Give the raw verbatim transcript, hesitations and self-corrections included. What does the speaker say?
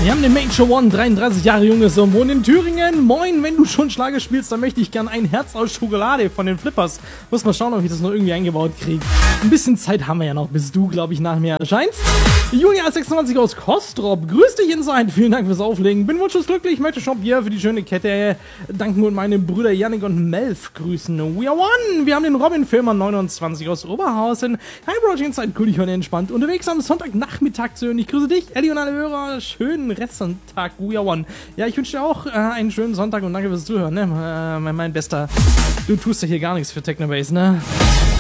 Wir haben den Major One, dreiunddreißig Jahre junges Sohn, wohnt in Thüringen. Moin, wenn du schon Schlager spielst, dann möchte ich gern ein Herz aus Schokolade von den Flippers. Muss mal schauen, ob ich das noch irgendwie eingebaut kriege. Ein bisschen Zeit haben wir ja noch, bis du, glaube ich, nach mir erscheinst. Julia sechsundzwanzig aus Kostrop, grüß dich Inside, vielen Dank fürs Auflegen. Bin wunschlos glücklich, möchte Shop hier für die schöne Kette danken und meine Brüder Yannick und Melf grüßen. We are one! Wir haben den Robin Filmer neunundzwanzig aus Oberhausen. Hi Project Inside, cool, ich heute entspannt unterwegs am Sonntagnachmittag zu hören. Ich grüße dich, Ellie und alle Hörer. Schönen Restsonntag, We are one. Ja, ich wünsche dir auch äh, einen schönen Sonntag und danke fürs Zuhören, ne? Äh, mein, mein Bester. Du tust ja hier gar nichts für Technobase, ne?